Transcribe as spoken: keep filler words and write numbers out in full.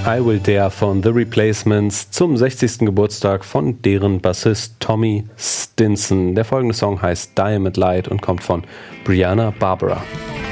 I Will Dare von The Replacements zum sechzigsten Geburtstag von deren Bassist Tommy Stinson. Der folgende Song heißt Diamond Light und kommt von Brianna Barbara.